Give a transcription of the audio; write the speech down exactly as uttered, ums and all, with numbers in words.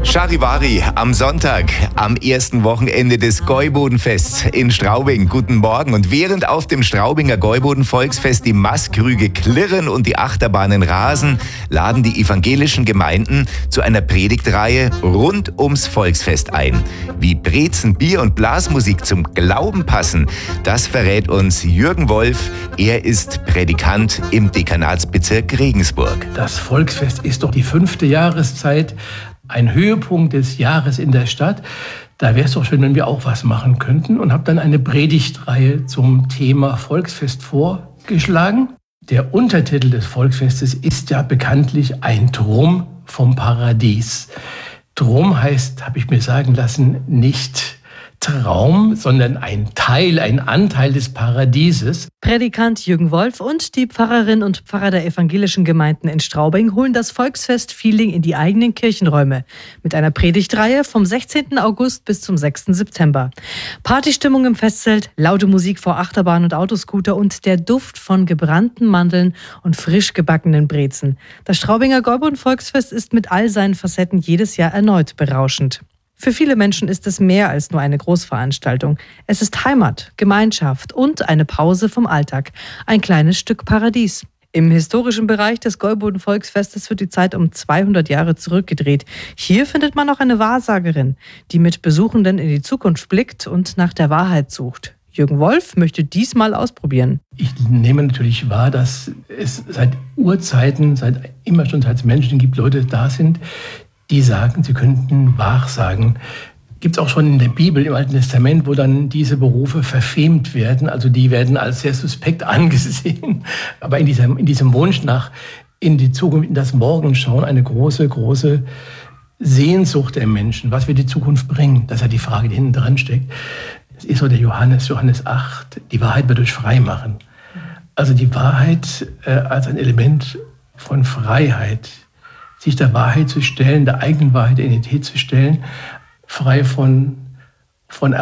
Charivari am Sonntag, am ersten Wochenende des Gäubodenfests in Straubing. Guten Morgen. Und während auf dem Straubinger Gäuboden-Volksfest die Mastkrüge klirren und die Achterbahnen rasen, laden die evangelischen Gemeinden zu einer Predigtreihe rund ums Volksfest ein. Wie Brezen, Bier und Blasmusik zum Glauben passen, das verrät uns Jürgen Wolf. Er ist Prädikant im Dekanatsbezirk Regensburg. Das Volksfest ist doch die fünfte Jahreszeit, ein Höhepunkt des Jahres in der Stadt. Da wäre es doch schön, wenn wir auch was machen könnten, und habe dann eine Predigtreihe zum Thema Volksfest vorgeschlagen. Der Untertitel des Volksfestes ist ja bekanntlich ein Drum vom Paradies. Drum heißt, habe ich mir sagen lassen, nicht Traum, sondern ein Teil, ein Anteil des Paradieses. Prädikant Jürgen Wolf und die Pfarrerin und Pfarrer der evangelischen Gemeinden in Straubing holen das Volksfest-Feeling in die eigenen Kirchenräume mit einer Predigtreihe vom sechzehnten August bis zum sechsten September. Partystimmung im Festzelt, laute Musik vor Achterbahn und Autoscooter und der Duft von gebrannten Mandeln und frisch gebackenen Brezen. Das Straubinger Gäuboden-Volksfest ist mit all seinen Facetten jedes Jahr erneut berauschend. Für viele Menschen ist es mehr als nur eine Großveranstaltung. Es ist Heimat, Gemeinschaft und eine Pause vom Alltag. Ein kleines Stück Paradies. Im historischen Bereich des Gäuboden-Volksfestes wird die Zeit um zweihundert Jahre zurückgedreht. Hier findet man auch eine Wahrsagerin, die mit Besuchenden in die Zukunft blickt und nach der Wahrheit sucht. Jürgen Wolf möchte diesmal ausprobieren. Ich nehme natürlich wahr, dass es seit Urzeiten, seit immer schon seit es Menschen gibt, Leute da sind, die sagen, sie könnten Wahrsagen. Gibt es auch schon in der Bibel, im Alten Testament, wo dann diese Berufe verfemt werden. Also die werden als sehr suspekt angesehen. Aber in diesem, in diesem Wunsch nach in die Zukunft, in das Morgenschauen, eine große, große Sehnsucht der Menschen. Was wird die Zukunft bringen? Das ist ja die Frage, die hinten dran steckt. Das ist so der Johannes, Johannes acht. Die Wahrheit wird euch frei machen. Also die Wahrheit äh, als ein Element von Freiheit, sich der Wahrheit zu stellen, der eigenen Wahrheit, der Identität zu stellen, frei von, von